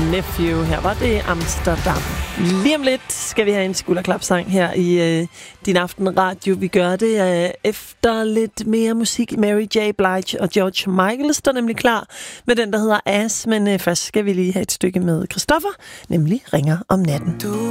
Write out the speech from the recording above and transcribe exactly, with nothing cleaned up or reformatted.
Nephew. Her var det Amsterdam. Lige om lidt skal vi have en skulderklapsang her i øh, Din Aften Radio. Vi gør det øh, efter lidt mere musik. Mary J. Blige og George Michael står nemlig klar med den, der hedder Ass. Men øh, først skal vi lige have et stykke med Christoffer, nemlig Ringer om natten. Du